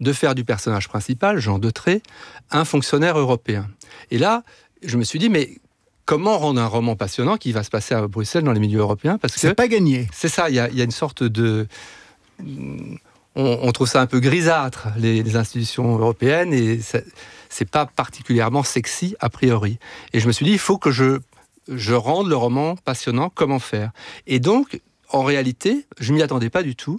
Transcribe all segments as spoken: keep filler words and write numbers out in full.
de faire du personnage principal, Jean Dautré, un fonctionnaire européen. Et là, je me suis dit, mais comment rendre un roman passionnant qui va se passer à Bruxelles dans les milieux européens ? Parce que c'est pas gagné. C'est ça, il y a, il y a une sorte de... On, on trouve ça un peu grisâtre, les, les institutions européennes, et ça, c'est pas particulièrement sexy a priori. Et je me suis dit, il faut que je, je rende le roman passionnant, comment faire ? Et donc, en réalité, je m'y attendais pas du tout.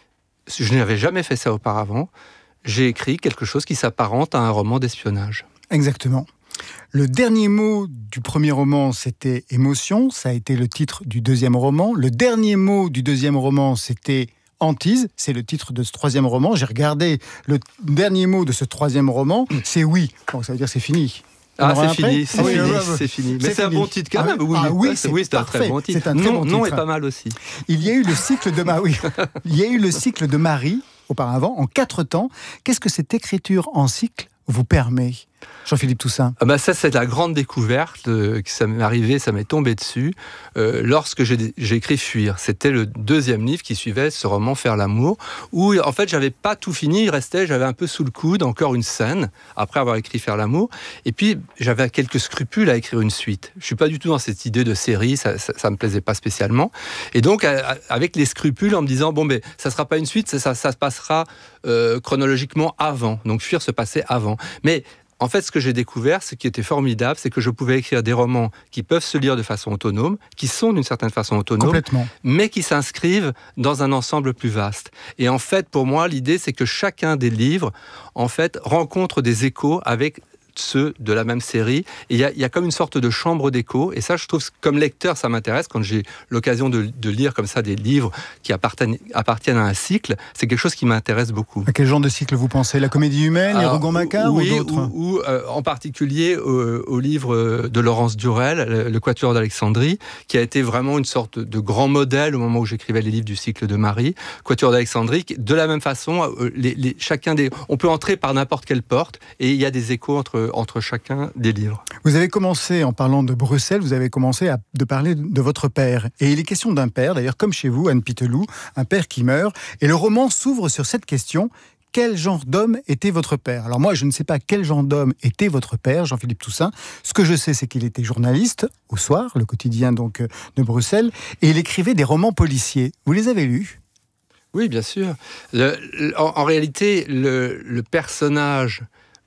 Je n'avais jamais fait ça auparavant. J'ai écrit quelque chose qui s'apparente à un roman d'espionnage. Exactement. Le dernier mot du premier roman, c'était émotion. Ça a été le titre du deuxième roman. Le dernier mot du deuxième roman, c'était hantise. C'est le titre de ce troisième roman. J'ai regardé le dernier mot de ce troisième roman. C'est oui. Bon, ça veut dire c'est fini. Ah, c'est fini, c'est, ah oui, fini oui, oui. c'est fini. Mais c'est c'est fini. un bon titre quand même. Ah, oui, ah, oui, c'est, oui, c'est un parfait. très bon titre. C'est un très non, bon titre. non est pas mal aussi. Il y a eu le cycle de Marie. Il y a eu le cycle de Marie auparavant en quatre temps. Qu'est-ce que cette écriture en cycle vous permet ? Jean-Philippe Toussaint. Ah bah ça, c'est la grande découverte euh, que ça m'est arrivé, ça m'est tombé dessus euh, lorsque j'ai, j'ai écrit Fuir. C'était le deuxième livre qui suivait ce roman Faire l'amour, où en fait j'avais pas tout fini, il restait, j'avais un peu sous le coude encore une scène après avoir écrit Faire l'amour, et puis j'avais quelques scrupules à écrire une suite. Je suis pas du tout dans cette idée de série, ça, ça, ça me plaisait pas spécialement, et donc avec les scrupules en me disant bon ben ça sera pas une suite, ça, ça, ça se passera euh, chronologiquement avant. Donc Fuir se passait avant, mais en fait, ce que j'ai découvert, ce qui était formidable, c'est que je pouvais écrire des romans qui peuvent se lire de façon autonome, qui sont d'une certaine façon autonomes, mais qui s'inscrivent dans un ensemble plus vaste. Et en fait, pour moi, l'idée, c'est que chacun des livres, en fait, rencontre des échos avec ceux de la même série. Et il y, y a comme une sorte de chambre d'écho. Et ça, je trouve, comme lecteur, ça m'intéresse. Quand j'ai l'occasion de, de lire comme ça des livres qui appartiennent, appartiennent à un cycle, c'est quelque chose qui m'intéresse beaucoup. À quel genre de cycle vous pensez ? La comédie humaine, les Rougon-Macquart oui, ou d'autres ? Ou, ou euh, en particulier au, au livre de Laurence Durel, Le, le Quatuor d'Alexandrie, qui a été vraiment une sorte de grand modèle au moment où j'écrivais les livres du cycle de Marie. Quatuor d'Alexandrie, de la même façon, les, les, chacun des, on peut entrer par n'importe quelle porte et il y a des échos entre entre chacun des livres. Vous avez commencé, en parlant de Bruxelles, vous avez commencé à de parler de votre père. Et il est question d'un père, d'ailleurs comme chez vous, Anne Pitelou, un père qui meurt. Et le roman s'ouvre sur cette question. Quel genre d'homme était votre père ? Alors moi, je ne sais pas quel genre d'homme était votre père, Jean-Philippe Toussaint. Ce que je sais, c'est qu'il était journaliste, au Soir, le quotidien donc de Bruxelles, et il écrivait des romans policiers. Vous les avez lus ? Oui, bien sûr. Le, le, en, en réalité, le, le personnage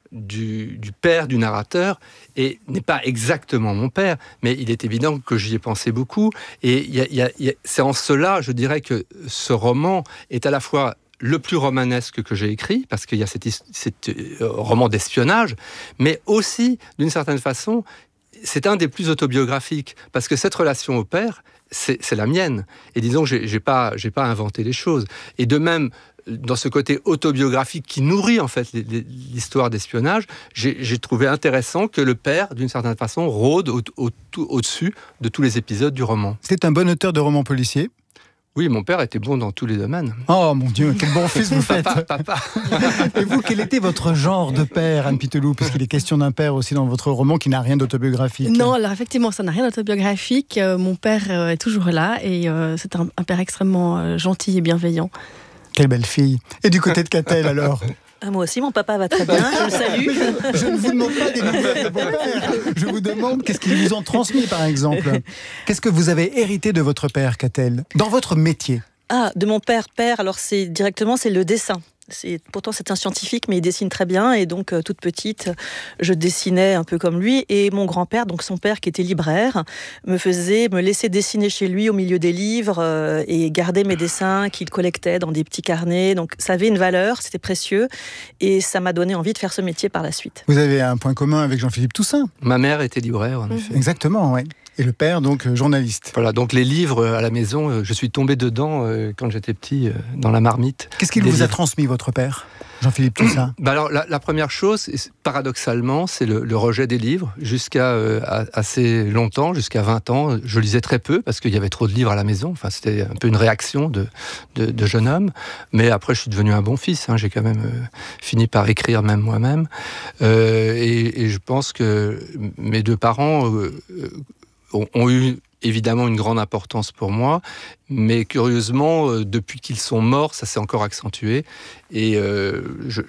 Du, du père du narrateur et n'est pas exactement mon père, mais il est évident que j'y ai pensé beaucoup. Et y a, y a, y a, c'est en cela, je dirais, que ce roman est à la fois le plus romanesque que j'ai écrit, parce qu'il y a cet, cet euh, roman d'espionnage, mais aussi, d'une certaine façon, c'est un des plus autobiographiques, parce que cette relation au père, c'est, c'est la mienne. Et disons que j'ai, j'ai pas, j'ai pas inventé les choses. Et de même, dans ce côté autobiographique qui nourrit en fait l'histoire d'espionnage, j'ai, j'ai trouvé intéressant que le père, d'une certaine façon, rôde au, au, au-dessus de tous les épisodes du roman. C'est un bon auteur de romans policiers ? Oui, mon père était bon dans tous les domaines. Oh mon Dieu, quel bon fils vous faites. Papa, papa. Et vous, quel était votre genre de père, Anne Pitelou, puisqu'il est question d'un père aussi dans votre roman qui n'a rien d'autobiographique ? Non, alors effectivement, ça n'a rien d'autobiographique. Euh, mon père euh, est toujours là et euh, c'est un, un père extrêmement euh, gentil et bienveillant. Quelle belle fille. Et du côté de Catel, alors ? Ah, moi aussi, mon papa va très bien, je le salue. Je, je ne vous demande pas des nouvelles de vos pères. Je vous demande qu'est-ce qu'ils vous ont transmis, par exemple. Qu'est-ce que vous avez hérité de votre père, Catel, dans votre métier ? Ah, de mon père, père, alors c'est directement, c'est le dessin. C'est, pourtant, c'est un scientifique, mais il dessine très bien. Et donc, euh, toute petite, je dessinais un peu comme lui. Et mon grand-père, donc son père qui était libraire, me faisait, me laissait dessiner chez lui au milieu des livres euh, et garder mes dessins qu'il collectait dans des petits carnets. Donc, ça avait une valeur, c'était précieux. Et ça m'a donné envie de faire ce métier par la suite. Vous avez un point commun avec Jean-Philippe Toussaint. Ma mère était libraire, en mmh. effet. Exactement, oui. Et le père, donc, journaliste. Voilà, donc les livres à la maison, je suis tombé dedans euh, quand j'étais petit, euh, dans la marmite. Qu'est-ce qu'il vous livres. a transmis, votre père, Jean-Philippe Toussaint ? bah alors, la, la première chose, paradoxalement, c'est le, le rejet des livres. Jusqu'à euh, assez longtemps, jusqu'à vingt ans, je lisais très peu parce qu'il y avait trop de livres à la maison. Enfin, c'était un peu une réaction de, de, de jeune homme. Mais après, je suis devenu un bon fils. Hein. J'ai quand même euh, fini par écrire même moi-même. Euh, et, et je pense que mes deux parents euh, ont eu évidemment une grande importance pour moi, mais curieusement, euh, depuis qu'ils sont morts, ça s'est encore accentué. Et euh, je,